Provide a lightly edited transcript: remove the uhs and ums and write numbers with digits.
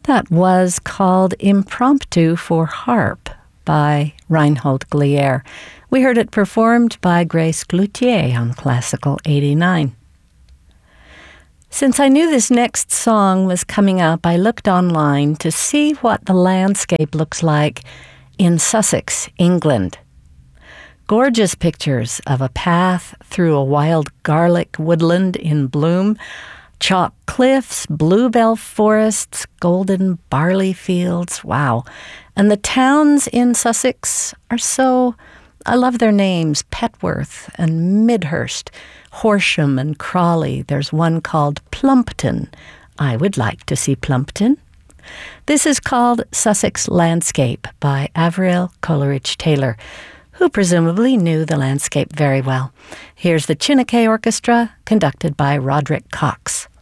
That was called Impromptu for Harp by Reinhold Glier. We heard it performed by Grace Cloutier on Classical 89. Since I knew this next song was coming up, I looked online to see what the landscape looks like in Sussex, England. Gorgeous pictures of a path through a wild garlic woodland in bloom, chalk cliffs, bluebell forests, golden barley fields. Wow. And the towns in Sussex are I love their names, Petworth and Midhurst, Horsham and Crawley. There's one called Plumpton. I would like to see Plumpton. This is called Sussex Landscape by Avril Coleridge-Taylor, who presumably knew the landscape very well. Here's the Chineke Orchestra, conducted by Roderick Cox.